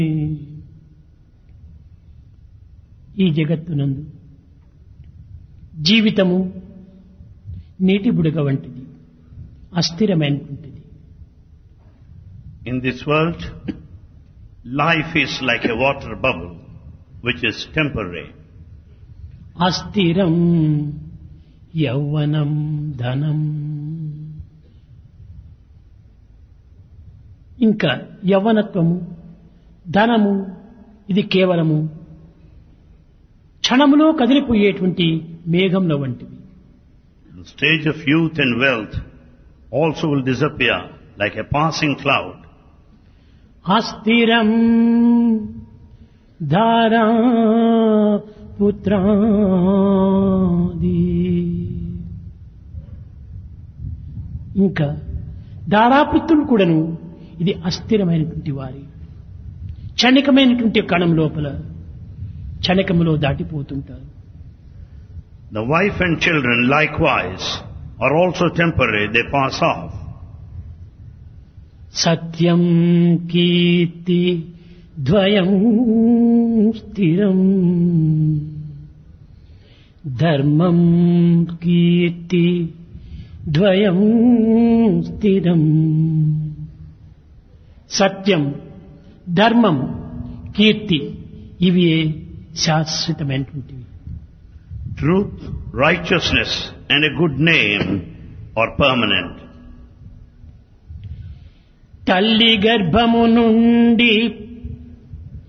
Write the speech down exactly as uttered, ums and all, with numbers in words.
ఈ జగత్తునందు జీవితము నీటి బుడగ వంటిది, అస్థిరమైనటువంటిది. In this world, life is like a water bubble which is temporary. అస్థిరం యౌవనం ధనం. ఇంకా యవ్వనత్వము ధనము ఇది కేవలము క్షణములో కదిలిపోయేటువంటి మేఘంలో వంటివి. The stage of youth and wealth also will disappear like a passing cloud. అస్థిరం ధారా పుత్రాది. ఇంకా ధారాపుత్రులు కూడాను ఇది అస్థిరమైనటువంటి వారి క్షణికమైనటువంటి కణం లోపల క్షణికములో దాటిపోతుంటారు. The wife and children likewise are also temporary, they pass off. సత్యం కీర్తి ద్వయం స్థిరం. ధర్మం కీర్తి ద్వయం స్థిరం. సత్యం ధర్మం కీర్తి ఇవి శాశ్వతమైనటువంటివి. Truth, righteousness and a good name are permanent. తల్లి గర్భము నుండి